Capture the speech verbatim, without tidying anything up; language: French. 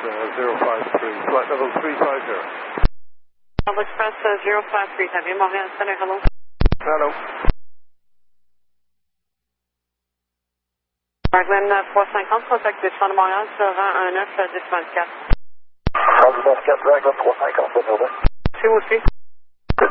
uh, zero five three, flight level three five zero. Global Express uh, zero five three, have you Montréal Center, hello? Hello. Marglen uh, trois cent cinquante, contact descend de Montréal sur un neuf dix vingt-quatre. dix vingt-quatre, Raglan trois cent cinquante, c'est C'est où aussi?